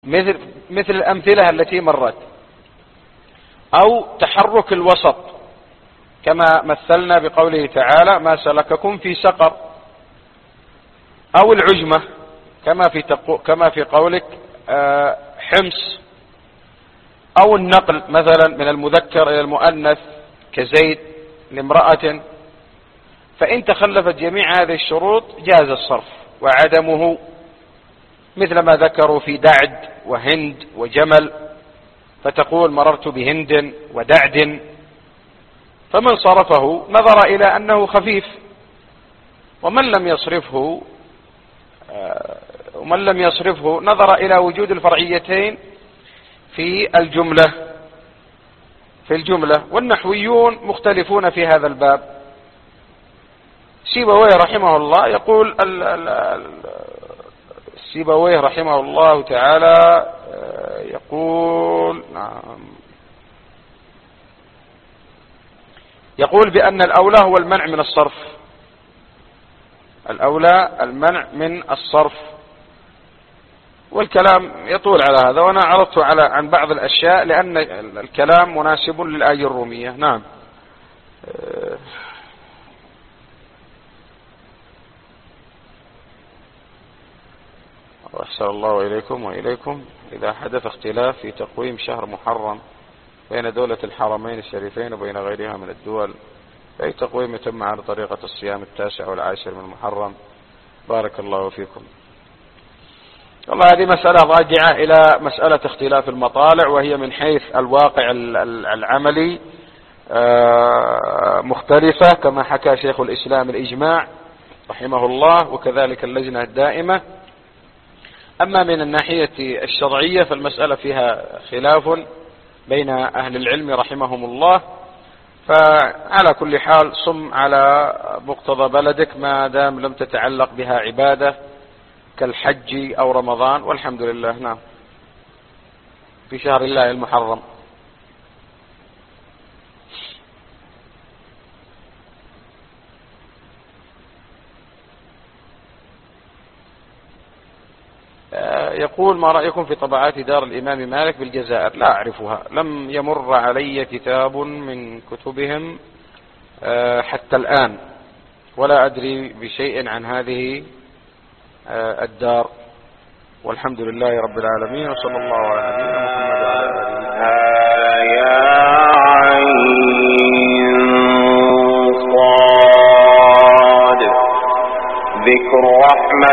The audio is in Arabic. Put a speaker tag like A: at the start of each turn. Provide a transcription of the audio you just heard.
A: مثل الأمثلة التي مرت، أو تحرك الوسط كما مثلنا بقوله تعالى ما سلككم في سقر، أو العجمة كما في قولك حمص، أو النقل مثلا من المذكر إلى المؤنث كزيد لامرأة. فإن تخلفت جميع هذه الشروط جاز الصرف، وعدمه مثل ما ذكروا في دعد وهند وجمل، فتقول مررت بهند ودعد، فمن صرفه نظر إلى أنه خفيف، ومن لم يصرفه نظر إلى وجود الفرعيتين في الجملة. والنحويون مختلفون في هذا الباب. سيبويه رحمه الله يقول سيبويه رحمه الله تعالى يقول بأن الأولى هو المنع من الصرف، الأولى المنع من الصرف، والكلام يطول على هذا، وأنا عرضت عن بعض الأشياء لأن الكلام مناسب للآية الرومية. نعم. وأحسن الله إليكم وإليكم. إذا حدث اختلاف في تقويم شهر محرم بين دولة الحرمين الشريفين وبين غيرها من الدول، فأي تقويم يتم على طريقة الصيام 9 والعاشر من المحرم؟ بارك الله فيكم. والله هذه مسألة راجعة إلى مسألة اختلاف المطالع، وهي من حيث الواقع العملي مختلفة، كما حكى شيخ الإسلام الإجماع رحمه الله، وكذلك اللجنة الدائمة. أما من الناحية الشرعية فالمسألة فيها خلاف بين أهل العلم رحمهم الله. فعلى كل حال صم على مقتضى بلدك ما دام لم تتعلق بها عبادة كالحج أو رمضان، والحمد لله. نعم، في شهر الله المحرم. يقول ما رأيكم في طبعات دار الإمام مالك بالجزائر؟ لا أعرفها، لم يمر علي كتاب من كتبهم حتى الآن، ولا أدري بشيء عن هذه الدار، والحمد لله رب العالمين، وصلى الله على نبينا محمد وعلى آله. ذكر رحمة